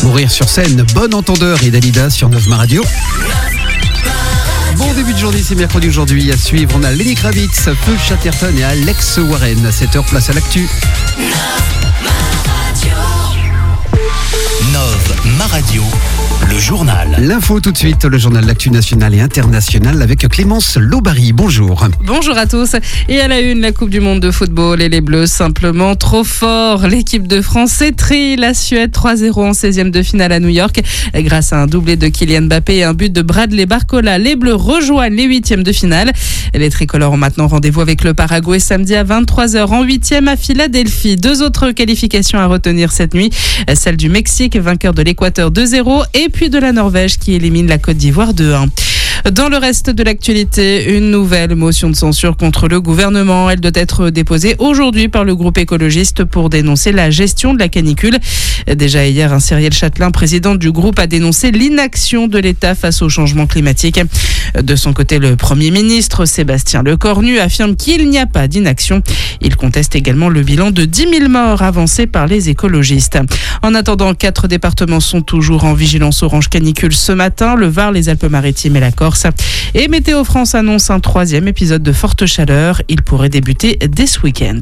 pour rire sur scène. Bon entendeur et Dalida sur 9 Radio. Bon début de journée, c'est mercredi aujourd'hui. À suivre, on a Lenny Kravitz, Feu Chatterton et Alex Warren. À 7h, place à l'actu. Ma Radio, le journal. L'info tout de suite, le journal de l'actu nationale et internationale avec Clémence Lobary. Bonjour. Bonjour à tous. Et à la une, la Coupe du Monde de football et les Bleus simplement trop forts. L'équipe de France étrie la Suède 3-0 en 16e de finale à New York. Grâce à un doublé de Kylian Mbappé et un but de Bradley Barcola, les Bleus rejoignent les 8e de finale. Les tricolores ont maintenant rendez-vous avec le Paraguay samedi à 23h en 8e à Philadelphie. Deux autres qualifications à retenir cette nuit. Celle du Mexique, vainqueur de l'Équateur 2-0, et puis de la Norvège qui élimine la Côte d'Ivoire 2-1. Dans le reste de l'actualité, une nouvelle motion de censure contre le gouvernement. Elle doit être déposée aujourd'hui par le groupe écologiste pour dénoncer la gestion de la canicule. Déjà hier, Cyrielle Châtelain, présidente du groupe, a dénoncé l'inaction de l'État face au changement climatique. De son côté, le Premier ministre, Sébastien Lecornu, affirme qu'il n'y a pas d'inaction. Il conteste également le bilan de 10 000 morts avancé par les écologistes. En attendant, 4 départements sont toujours en vigilance orange canicule ce matin. Le Var, les Alpes-Maritimes et la Corse. Et Météo France annonce un 3e épisode de forte chaleur. Il pourrait débuter dès ce week-end.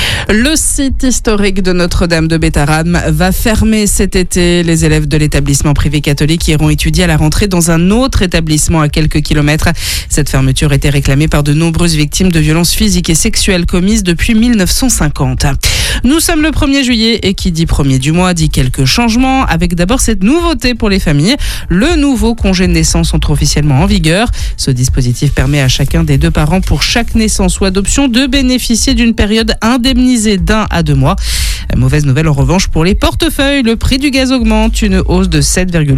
Le site historique de Notre-Dame de Bétharram va fermer cet été. Les élèves de l'établissement privé catholique iront étudier à la rentrée dans un autre établissement à quelques kilomètres. Cette fermeture était réclamée par de nombreuses victimes de violences physiques et sexuelles commises depuis 1950. Nous sommes le 1er juillet et qui dit 1er du mois dit quelques changements, avec d'abord cette nouveauté pour les familles. Le nouveau congé de naissance entre officiellement en vigueur. Ce dispositif permet à chacun des 2 parents pour chaque naissance ou adoption de bénéficier d'une période indemnisée d'1 à 2 mois. Mauvaise nouvelle en revanche pour les portefeuilles. Le prix du gaz augmente, une hausse de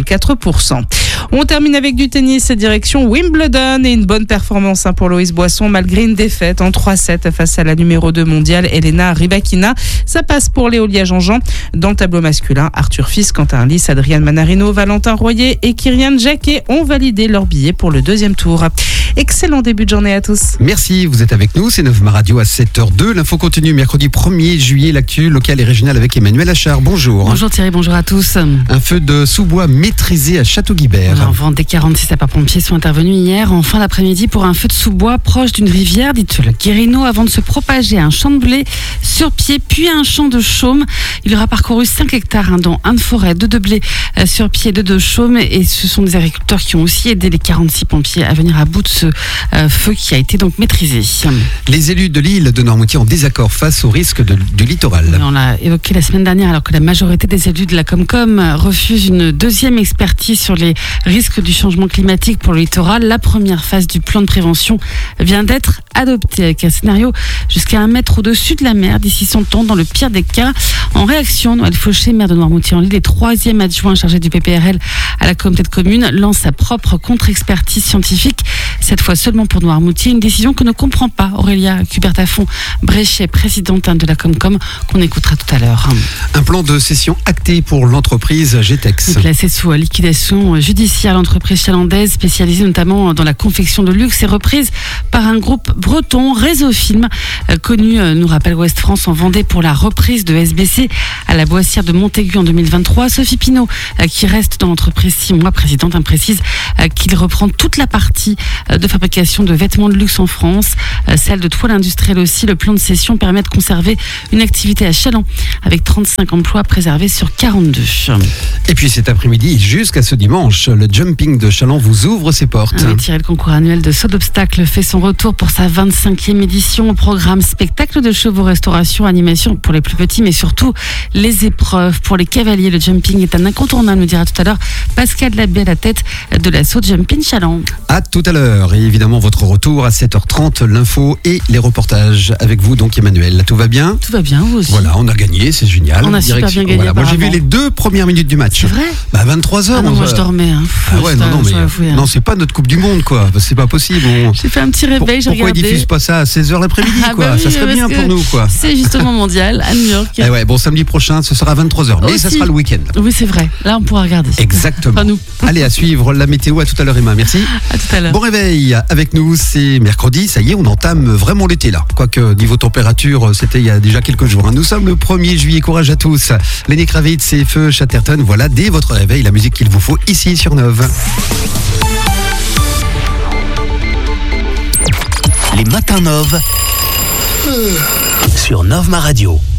7,4%. On termine avec du tennis, direction Wimbledon et une bonne performance pour Loïs Boisson malgré une défaite en 3-7 face à la numéro 2 mondiale Elena Rybakina. Ça passe pour Léolia Jean-Jean. Dans le tableau masculin, Arthur Fils, Quentin Lys, Adrian Manarino, Valentin Royer et Kyrian Jacquet ont validé leur billet pour le 2e tour. Excellent début de journée à tous. Merci, vous êtes avec nous, c'est 9 Radio à 7h02. L'info continue mercredi 1er juillet, l'actu locale et régionale avec Emmanuel Achard. Bonjour. Bonjour Thierry, bonjour à tous. Un feu de sous-bois maîtrisé à Château-Guibert. En vente des 46 sapeurs-pompiers sont intervenus hier en fin d'après-midi pour un feu de sous-bois proche d'une rivière, dite le Guérino, avant de se propager à un champ de blé sur pied, puis à un champ de chaume. Il aura parcouru 5 hectares, dont 1 de forêt, 2 de blé sur pied, 2 de chaume. Et ce sont des agriculteurs qui ont aussi aidé les 46 pompiers à venir à bout de ce feu qui a été donc maîtrisé. Les élus de l'île de Noirmoutier en désaccord face au risque du littoral. On l'a évoqué la semaine dernière, alors que la majorité des élus de la Comcom refusent une 2e expertise sur les risques du changement climatique pour le littoral. La première phase du plan de prévention vient d'être adoptée avec un scénario jusqu'à 1 mètre au-dessus de la mer d'ici 100 ans dans le pire des cas. En réaction, Noël Fauché, maire de Noirmoutier-en-l'Île et 3e adjoint chargé du PPRL à la communauté de communes, lance sa propre contre-expertise scientifique, cette fois seulement pour Noirmoutier, une décision que ne comprend pas Aurélia Cubertafond-Bréchet, présidente de la Comcom, qu'on écoutera tout à l'heure. Un plan de cession acté pour l'entreprise GTEX. Placée sous liquidation judiciaire, l'entreprise chalandaise, spécialisée notamment dans la confection de luxe, est reprise par un groupe breton, Réseau Film, connu, nous rappelle Ouest France, en Vendée pour la reprise de SBC à la Boissière de Montaigu en 2023. Sophie Pinault, qui reste dans l'entreprise 6 mois, présidente, précise qu'il reprend toute la partie de fabrication de vêtements de luxe en France, celle de toile industrielle aussi. Le plan de cession permet de conserver une activité à Chaland avec 35 emplois préservés sur 42. Et puis cet après-midi jusqu'à ce dimanche, le jumping de Chaland vous ouvre ses portes. Thierry, le concours annuel de saut d'obstacle fait son retour pour sa 25e édition. Au programme spectacle de chevaux, restauration, animation pour les plus petits, mais surtout les épreuves pour les cavaliers. Le jumping est un incontournable, nous dira tout à l'heure Pascal Labbé à la tête de l'assaut Jumping Chaland. À tout à l'heure et évidemment votre retour à 7h30, l'info et les reportages avec vous donc Emmanuel. Tout va bien ? Tout va bien, vous aussi. Voilà, on a gagné, c'est génial. On a super bien gagné. Voilà. Moi j'ai vu les 2 premières minutes du match. C'est vrai ? 23h. Ah non, moi je dormais. Ah ouais, non, c'est pas notre Coupe du Monde quoi, c'est pas possible. J'ai fait un petit réveil, j'ai regardé. Pourquoi ils diffusent pas ça à 16h l'après-midi quoi oui, ça serait bien pour nous quoi. C'est justement mondial à New York. Et ouais, bon samedi prochain ce sera à 23h, mais ça sera le week-end. Oui c'est vrai, là on pourra regarder. Exactement. Pas nous. Allez, à suivre la météo. bisous, à tout à l'heure Emma, merci. À tout à l'heure. Bon réveil avec nous, c'est mercredi, ça y est, on entame vraiment l'été là. Quoique niveau température, c'était il y a déjà quelques jours. Nous sommes le 1er juillet, courage à tous. Lenny Kravitz et Feu Chatterton, voilà dès votre réveil la musique qu'il vous faut ici sur Nove. Les matins Nove sur Nove Ma Radio.